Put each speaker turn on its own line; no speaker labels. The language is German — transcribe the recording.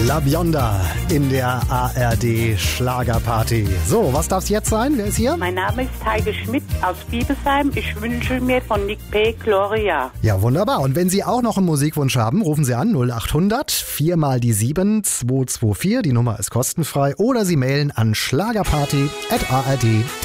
La Bionda in der ARD Schlagerparty. So, was darf's jetzt sein? Wer ist hier?
Mein Name ist Heike Schmidt aus Biebesheim. Ich wünsche mir von Nick P. Gloria.
Ja, wunderbar. Und wenn Sie auch noch einen Musikwunsch haben, rufen Sie an 0800 4 mal die 7 224. Die Nummer ist kostenfrei. Oder Sie mailen an schlagerparty@ard.de.